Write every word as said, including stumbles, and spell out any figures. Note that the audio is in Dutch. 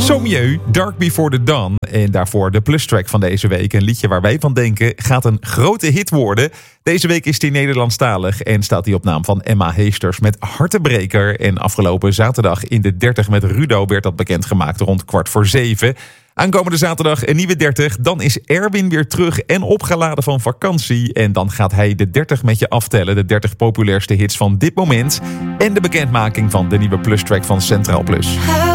Sommieu, Dark Before the Dawn. En daarvoor de plustrack van deze week. Een liedje waar wij van denken gaat een grote hit worden. Deze week is hij Nederlandstalig en staat hij op naam van Emma Heesters met Hartebreker. En afgelopen zaterdag in de dertig met Rudo werd dat bekendgemaakt rond kwart voor zeven. Aankomende zaterdag een nieuwe dertig. Dan is Erwin weer terug en opgeladen van vakantie. En dan gaat hij de dertig met je aftellen. De dertig populairste hits van dit moment. En de bekendmaking van de nieuwe plustrack van Centraal Plus.